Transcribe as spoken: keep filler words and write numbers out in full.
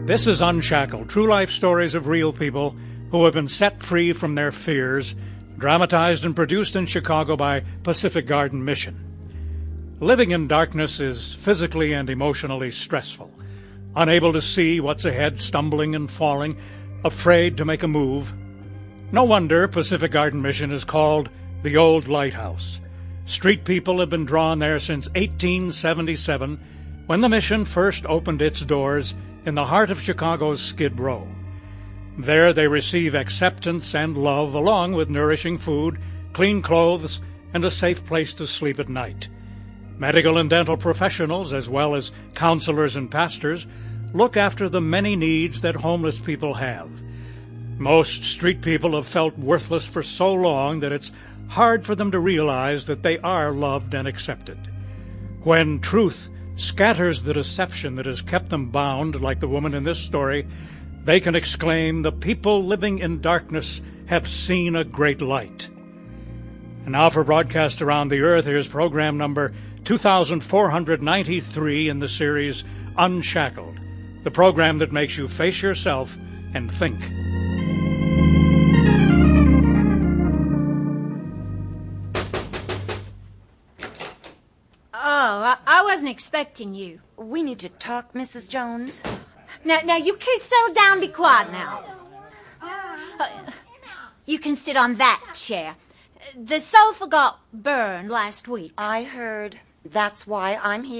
This is Unshackled, true life stories of real people who have been set free from their fears, dramatized and produced in Chicago by Pacific Garden Mission. Living in darkness is physically and emotionally stressful. Unable to see what's ahead, stumbling and falling, afraid to make a move. No wonder Pacific Garden Mission is called the Old Lighthouse. Street people have been drawn there since eighteen seventy-seven, when the mission first opened its doors in the heart of Chicago's Skid Row. There they receive acceptance and love, along with nourishing food, clean clothes, and a safe place to sleep at night. Medical and dental professionals, as well as counselors and pastors, look after the many needs that homeless people have. Most street people have felt worthless for so long that it's hard for them to realize that they are loved and accepted. When truth scatters the deception that has kept them bound, like the woman in this story, they can exclaim, "The people living in darkness have seen a great light." And now for broadcast around the earth, here's program number two thousand four hundred ninety-three in the series Unshackled, the program that makes you face yourself and think. Oh, I, I wasn't expecting you. We need to talk, Missus Jones. Now, now, you kids settle down, be quiet now. Uh, you can sit on that chair. The sofa got burned last week. I heard. That's why I'm here.